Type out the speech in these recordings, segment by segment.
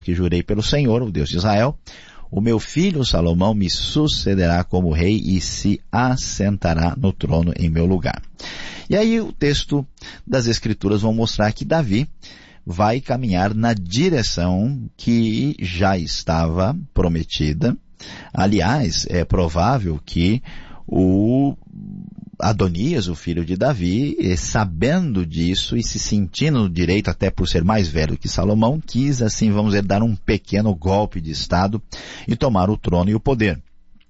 que jurei pelo Senhor, o Deus de Israel, o meu filho Salomão me sucederá como rei e se assentará no trono em meu lugar. E aí o texto das Escrituras vão mostrar que Davi vai caminhar na direção que já estava prometida. Aliás, é provável que o Adonias, o filho de Davi, sabendo disso e se sentindo no direito, até por ser mais velho que Salomão, quis, assim, vamos dizer, dar um pequeno golpe de Estado e tomar o trono e o poder.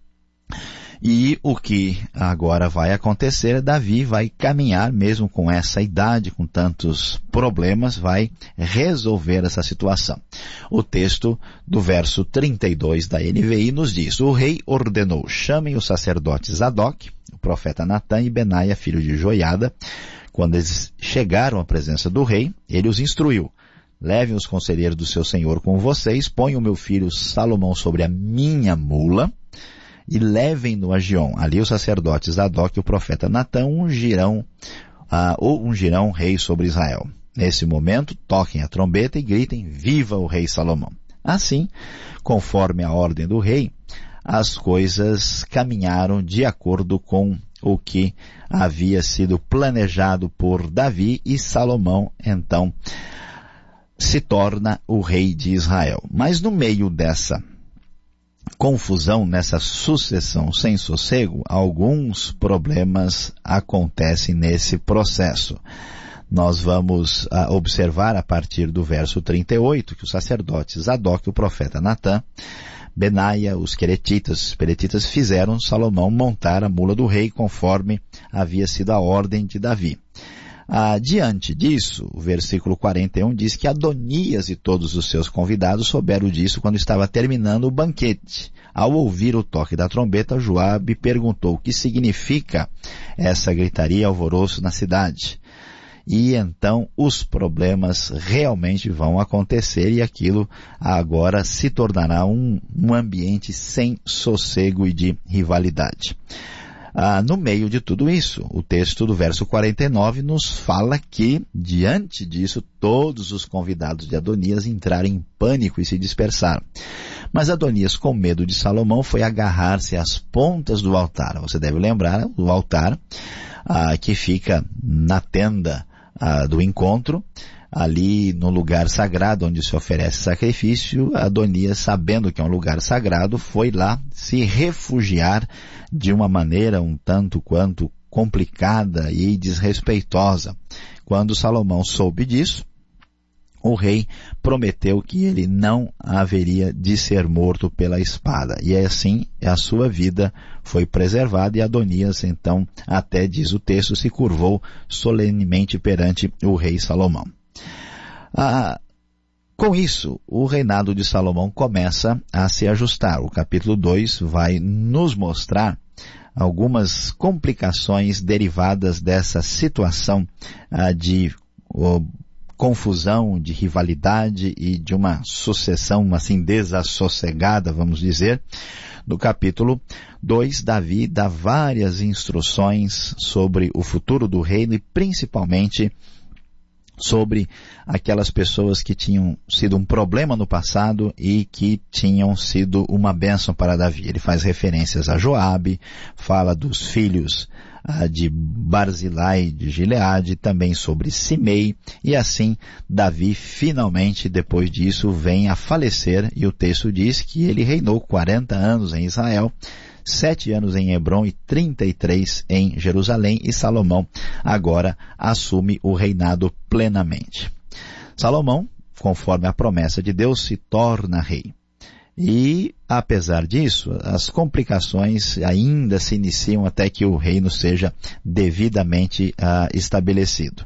E o que agora vai acontecer é Davi vai caminhar, mesmo com essa idade, com tantos problemas, vai resolver essa situação. O texto do verso 32 da NVI nos diz: o rei ordenou, chamem os sacerdotes Zadok, o profeta Natã e Benaia, filho de Joiada. Quando eles chegaram à presença do rei, ele os instruiu: levem os conselheiros do seu senhor com vocês, ponham o meu filho Salomão sobre a minha mula e levem-no a Giom. Ali os sacerdotes Zadok e o profeta Natã ungirão rei sobre Israel. Nesse momento, toquem a trombeta e gritem: viva o rei Salomão. Assim, conforme a ordem do rei, as coisas caminharam de acordo com o que havia sido planejado por Davi, e Salomão, então, se torna o rei de Israel. Mas no meio dessa confusão, nessa sucessão sem sossego, alguns problemas acontecem nesse processo. Nós vamos observar a partir do verso 38 que os sacerdotes Zadok, o profeta Natã, Benaia, os peretitas fizeram Salomão montar a mula do rei conforme havia sido a ordem de Davi. Diante disso, o versículo 41 diz que Adonias e todos os seus convidados souberam disso quando estava terminando o banquete. Ao ouvir o toque da trombeta, Joabe perguntou: o que significa essa gritaria e alvoroço na cidade? E então os problemas realmente vão acontecer e aquilo agora se tornará um ambiente sem sossego e de rivalidade. No meio de tudo isso, o texto do verso 49 nos fala que, diante disso, todos os convidados de Adonias entraram em pânico e se dispersaram. Mas Adonias, com medo de Salomão, foi agarrar-se às pontas do altar. Você deve lembrar, o altar que fica na tenda do encontro, ali no lugar sagrado onde se oferece sacrifício. Adonias, sabendo que é um lugar sagrado, foi lá se refugiar de uma maneira um tanto quanto complicada e desrespeitosa. Quando Salomão soube disso, o rei prometeu que ele não haveria de ser morto pela espada. E assim a sua vida foi preservada e Adonias, então, até diz o texto, se curvou solenemente perante o rei Salomão. Com isso, o reinado de Salomão começa a se ajustar. O capítulo 2 vai nos mostrar algumas complicações derivadas dessa situação de confusão, de rivalidade e de uma sucessão assim desassossegada, vamos dizer. No capítulo 2, Davi dá várias instruções sobre o futuro do reino e principalmente sobre aquelas pessoas que tinham sido um problema no passado e que tinham sido uma bênção para Davi. Ele faz referências a Joabe, fala dos filhos de Barzilai de Gileade, também sobre Simei, e assim Davi finalmente, depois disso, vem a falecer, e o texto diz que ele reinou 40 anos em Israel, 7 anos em Hebrom e 33 em Jerusalém, e Salomão agora assume o reinado plenamente. Salomão, conforme a promessa de Deus, se torna rei. E, apesar disso, as complicações ainda se iniciam até que o reino seja devidamente estabelecido.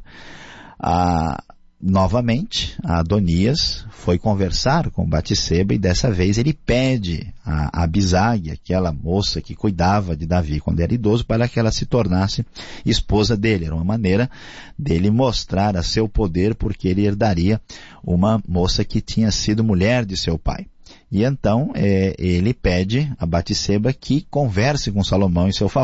Novamente, Adonias foi conversar com Batseba e dessa vez ele pede a Abisag, aquela moça que cuidava de Davi quando era idoso, para que ela se tornasse esposa dele. Era uma maneira dele mostrar a seu poder, porque ele herdaria uma moça que tinha sido mulher de seu pai. E então ele pede a Batseba que converse com Salomão em seu favor.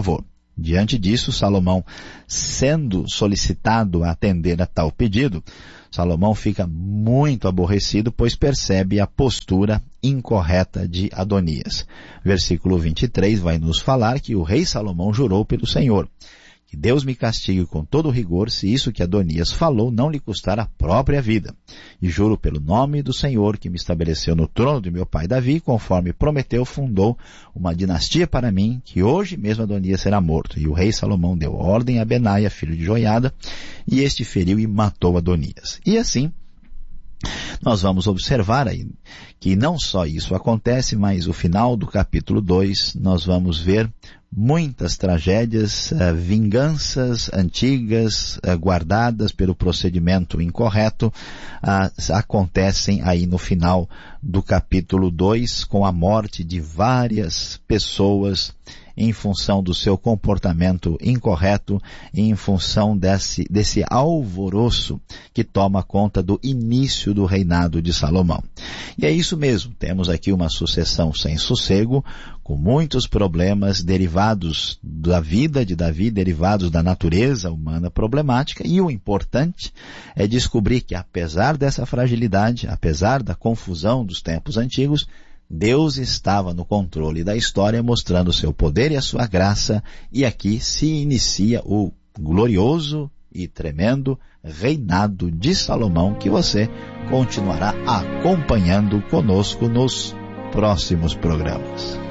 Diante disso, Salomão, sendo solicitado a atender a tal pedido, Salomão fica muito aborrecido, pois percebe a postura incorreta de Adonias. Versículo 23 vai nos falar que o rei Salomão jurou pelo Senhor: que Deus me castigue com todo rigor se isso que Adonias falou não lhe custar a própria vida. E juro pelo nome do Senhor que me estabeleceu no trono de meu pai Davi, conforme prometeu, fundou uma dinastia para mim, que hoje mesmo Adonias será morto. E o rei Salomão deu ordem a Benaia, filho de Joiada, e este feriu e matou Adonias. E assim, nós vamos observar aí que não só isso acontece, mas o final do capítulo 2, nós vamos ver muitas tragédias, vinganças antigas, guardadas pelo procedimento incorreto, acontecem aí no final do capítulo 2, com a morte de várias pessoas em função do seu comportamento incorreto e em função desse alvoroço que toma conta do início do reinado de Salomão. E é isso mesmo, temos aqui uma sucessão sem sossego, com muitos problemas derivados da vida de Davi, derivados da natureza humana problemática, e o importante é descobrir que, apesar dessa fragilidade, apesar da confusão dos tempos antigos, Deus estava no controle da história, mostrando seu poder e a sua graça, e aqui se inicia o glorioso e tremendo reinado de Salomão, que você continuará acompanhando conosco nos próximos programas.